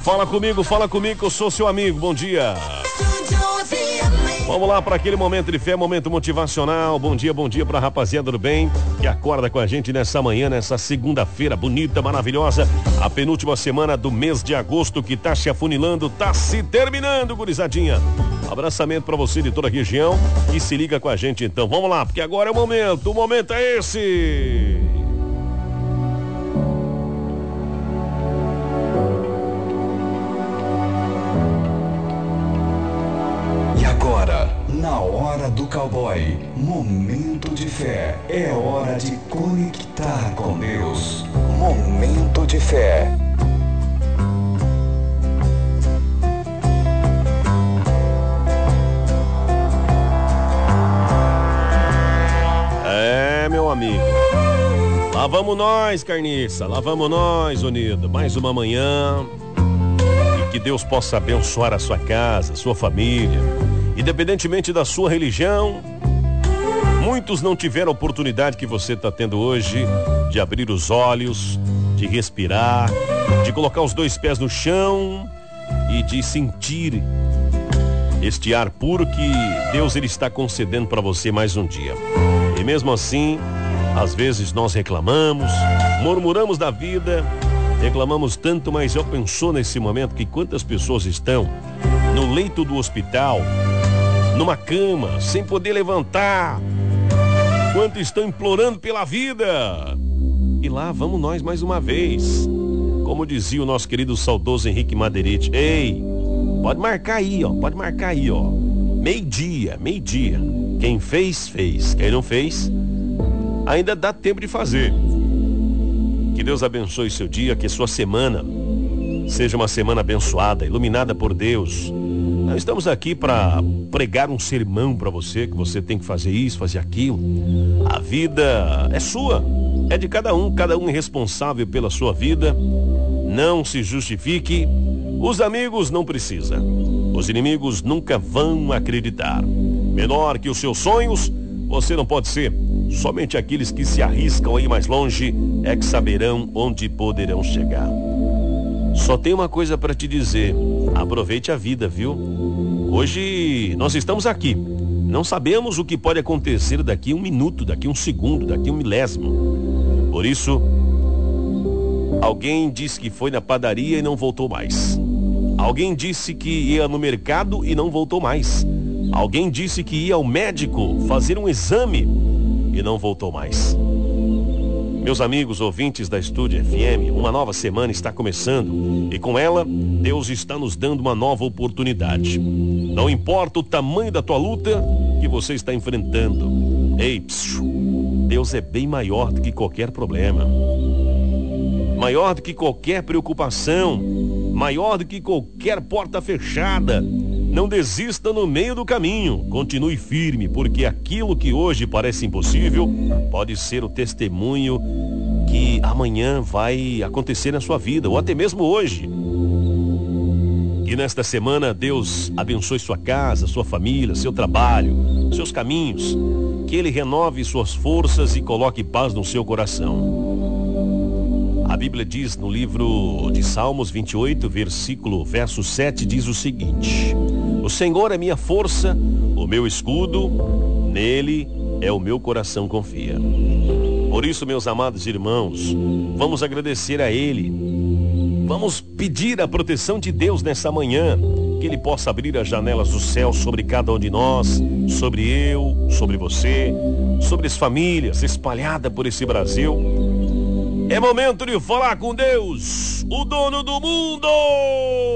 Fala comigo, eu sou seu amigo, bom dia. Vamos lá para aquele momento de fé, momento motivacional. Bom dia para a rapaziada do bem que acorda com a gente nessa manhã, nessa segunda-feira bonita, maravilhosa. A penúltima semana do mês de agosto que tá se afunilando, tá se terminando, gurizadinha. Abraçamento para você de toda a região e se liga com a gente então. Vamos lá, porque agora é o momento é esse. Na hora do cowboy, momento de fé, é hora de conectar com Deus. Momento de fé. É, meu amigo. Lá vamos nós, carniça, lá vamos nós, unido. Mais uma manhã. E que Deus possa abençoar a sua casa, a sua família. Independentemente da sua religião, muitos não tiveram a oportunidade que você está tendo hoje de abrir os olhos, de respirar, de colocar os dois pés no chão e de sentir este ar puro que Deus ele está concedendo para você mais um dia. E mesmo assim, às vezes nós reclamamos, murmuramos da vida, reclamamos tanto, mas eu penso nesse momento que quantas pessoas estão no leito do hospital, numa cama, sem poder levantar, quanto estão implorando pela vida. E lá vamos nós mais uma vez. Como dizia o nosso querido saudoso Henrique Maderite, ei, pode marcar aí, ó. Meio-dia. Quem fez, fez. Quem não fez, ainda dá tempo de fazer. Que Deus abençoe seu dia, que sua semana seja uma semana abençoada, iluminada por Deus. Nós estamos aqui para pregar um sermão para você, que você tem que fazer isso, fazer aquilo. A vida é sua, é de cada um é responsável pela sua vida. Não se justifique, os amigos não precisam, os inimigos nunca vão acreditar. Menor que os seus sonhos, você não pode ser. Somente aqueles que se arriscam a ir mais longe é que saberão onde poderão chegar. Só tem uma coisa para te dizer, aproveite a vida, viu? Hoje nós estamos aqui, não sabemos o que pode acontecer daqui um minuto, daqui um segundo, daqui um milésimo. Por isso, alguém disse que foi na padaria e não voltou mais. Alguém disse que ia no mercado e não voltou mais. Alguém disse que ia ao médico fazer um exame e não voltou mais. Meus amigos ouvintes da Estúdio FM, uma nova semana está começando e com ela, Deus está nos dando uma nova oportunidade. Não importa o tamanho da tua luta que você está enfrentando. Ei, Deus é bem maior do que qualquer problema. Maior do que qualquer preocupação. Maior do que qualquer porta fechada. Não desista no meio do caminho, continue firme, porque aquilo que hoje parece impossível pode ser o testemunho que amanhã vai acontecer na sua vida, ou até mesmo hoje. Que nesta semana Deus abençoe sua casa, sua família, seu trabalho, seus caminhos, que Ele renove suas forças e coloque paz no seu coração. A Bíblia diz no livro de Salmos 28, verso 7, diz o seguinte: o Senhor é minha força, o meu escudo, nele é o meu coração confia. Por isso, meus amados irmãos, vamos agradecer a Ele. Vamos pedir a proteção de Deus nessa manhã, que Ele possa abrir as janelas do céu sobre cada um de nós, sobre eu, sobre você, sobre as famílias espalhadas por esse Brasil. É momento de falar com Deus, o dono do mundo!